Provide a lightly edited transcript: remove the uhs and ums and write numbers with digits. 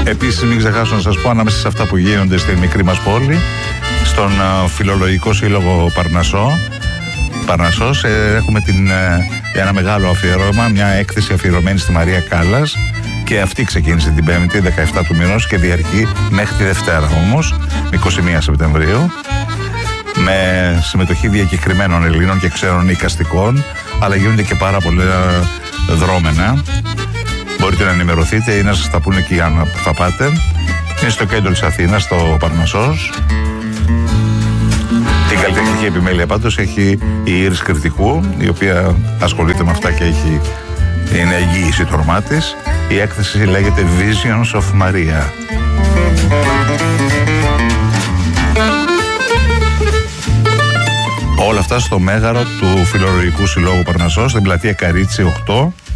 Επίσης, μην ξεχάσω να σας πω, ανάμεσα σε αυτά που γίνονται στη μικρή μας πόλη, στον Φιλολογικό Σύλλογο Παρνασσός, έχουμε ένα μεγάλο αφιέρωμα, μια έκθεση αφιερωμένη στη Μαρία Κάλλας, και αυτή ξεκίνησε την 5η, 17 του μηνός, και διαρκεί μέχρι τη Δευτέρα όμως, 21 Σεπτεμβρίου, με συμμετοχή διακεκριμένων Ελλήνων και ξένων εικαστικών, αλλά γίνονται και πάρα πολλά δρόμενα. Μπορείτε να ενημερωθείτε ή να σας τα πούνε εκεί αν θα πάτε. Είναι στο κέντρο της Αθήνας, στο Παρνασσός. Την καλλιτεχνική επιμέλεια πάντως έχει η Ήρης Κρητικού, η οποία ασχολείται με αυτά και είναι εγγύηση το όνομά της. Η έκθεση λέγεται Visions of Maria. Όλα αυτά στο μέγαρο του Φιλολογικού Συλλόγου Παρνασσός, στην πλατεία Καρίτσι 8.